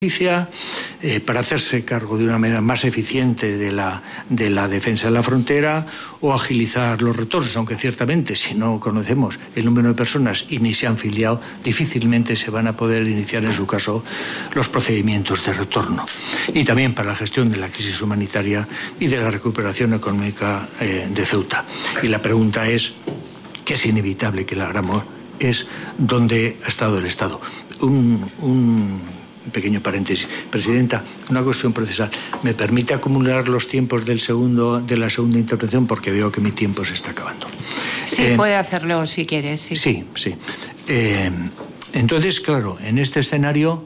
Justicia para hacerse cargo de una manera más eficiente de la defensa de la frontera o agilizar los retornos, aunque ciertamente si no conocemos el número de personas y ni se han filiado, difícilmente se van a poder iniciar en su caso los procedimientos de retorno. Y también para la gestión de la crisis humanitaria y de la recuperación económica de Ceuta. Y la pregunta es, que es inevitable que la hagamos, es dónde ha estado el Estado. Un pequeño paréntesis. Presidenta, una cuestión procesal. ¿Me permite acumular los tiempos de la segunda intervención? Porque veo que mi tiempo se está acabando. Sí, puede hacerlo si quiere. Sí. Entonces, claro, en este escenario,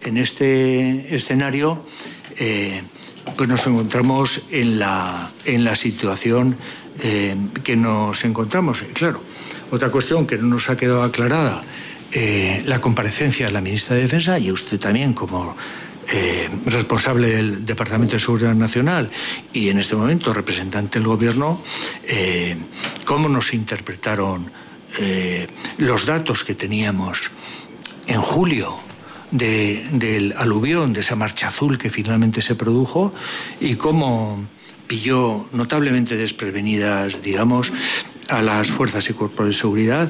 pues nos encontramos en la situación que nos encontramos. Claro, otra cuestión que no nos ha quedado aclarada, la comparecencia de la ministra de Defensa y usted también como responsable del Departamento de Seguridad Nacional y en este momento representante del Gobierno, cómo nos interpretaron los datos que teníamos en julio del aluvión, de esa marcha azul que finalmente se produjo y cómo pilló notablemente desprevenidas, digamos, a las fuerzas y cuerpos de seguridad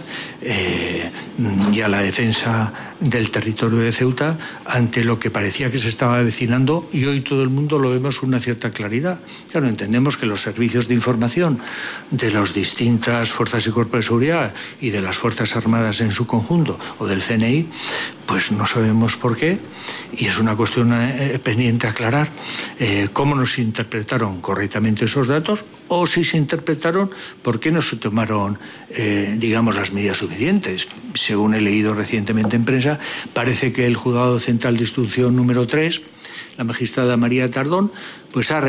y a la defensa del territorio de Ceuta ante lo que parecía que se estaba avecinando, y hoy todo el mundo lo vemos con una cierta claridad. Claro, entendemos que los servicios de información de las distintas fuerzas y cuerpos de seguridad y de las Fuerzas Armadas en su conjunto o del CNI, pues no sabemos por qué, y es una cuestión pendiente aclarar cómo nos interpretaron correctamente esos datos, o si se interpretaron, por qué no se tomaron, digamos, las medidas suficientes. Según he leído recientemente en prensa, parece que el Juzgado Central de Instrucción número 3, la magistrada María Tardón, pues ha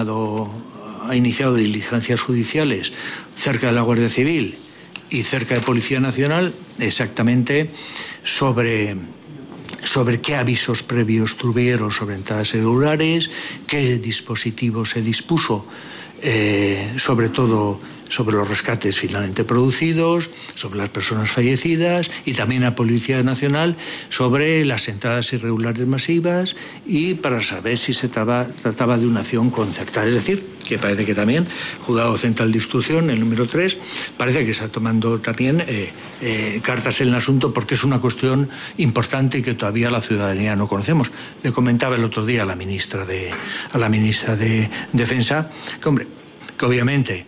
iniciado diligencias judiciales cerca de la Guardia Civil y cerca de Policía Nacional, exactamente sobre qué avisos previos tuvieron sobre entradas irregulares, qué dispositivos se dispuso, sobre todo sobre los rescates finalmente producidos, sobre las personas fallecidas, y también a Policía Nacional sobre las entradas irregulares masivas, y para saber si se trataba de una acción concertada. Es decir, que parece que también Juzgado Central de Instrucción, el número 3, parece que está tomando también cartas en el asunto, porque es una cuestión importante y que todavía la ciudadanía no conocemos. Le comentaba el otro día a la ministra de Defensa que, hombre, que obviamente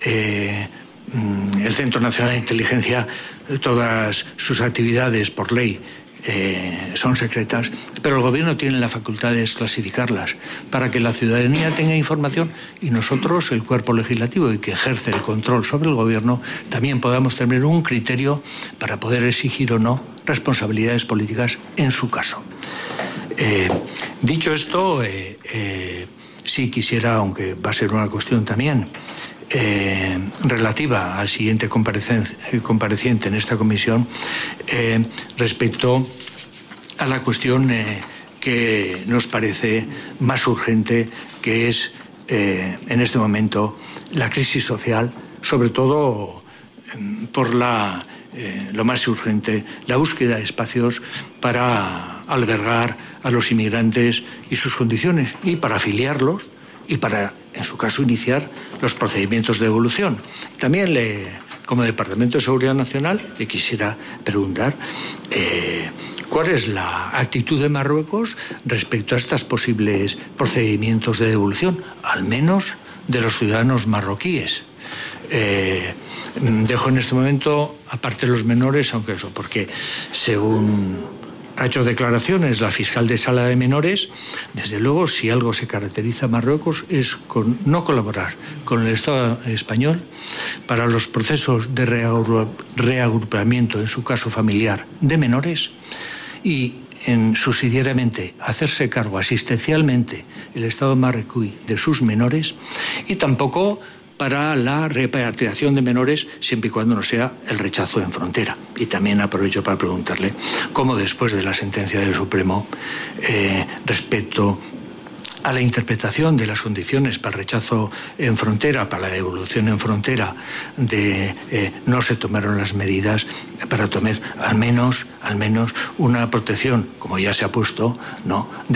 el Centro Nacional de Inteligencia, todas sus actividades por ley son secretas, pero el Gobierno tiene la facultad de desclasificarlas para que la ciudadanía tenga información y nosotros, el cuerpo legislativo y que ejerce el control sobre el Gobierno, también podamos tener un criterio para poder exigir o no responsabilidades políticas en su caso. Dicho esto, sí quisiera, aunque va a ser una cuestión también relativa al siguiente compareciente en esta comisión, respecto a la cuestión que nos parece más urgente, que es en este momento la crisis social, sobre todo por lo más urgente, la búsqueda de espacios para albergar a los inmigrantes y sus condiciones, y para afiliarlos y para, en su caso, iniciar los procedimientos de devolución. También, como Departamento de Seguridad Nacional, le quisiera preguntar cuál es la actitud de Marruecos respecto a estos posibles procedimientos de devolución, al menos de los ciudadanos marroquíes. Dejo en este momento aparte los menores, aunque eso, porque según ha hecho declaraciones la fiscal de Sala de Menores, desde luego, si algo se caracteriza a Marruecos es con no colaborar con el Estado español para los procesos de reagrupamiento, en su caso familiar, de menores, y subsidiariamente hacerse cargo asistencialmente el Estado marroquí de sus menores, y tampoco para la repatriación de menores, siempre y cuando no sea el rechazo en frontera. Y también aprovecho para preguntarle cómo, después de la sentencia del Supremo respecto a la interpretación de las condiciones para el rechazo en frontera, para la devolución en frontera, no se tomaron las medidas para tomar al menos una protección, como ya se ha puesto, ¿no?,